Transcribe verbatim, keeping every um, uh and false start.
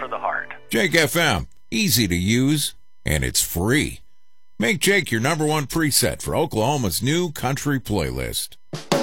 of the heart. Jake F M, easy to use, and it's free. Make Jake your number one preset for Oklahoma's new country playlist.